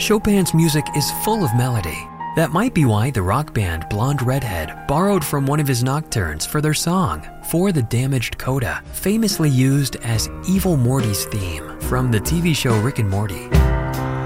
Chopin's music is full of melody. That might be why the rock band Blonde Redhead borrowed from one of his nocturnes for their song, For the Damaged Coda, famously used as Evil Morty's theme from the TV show Rick and Morty.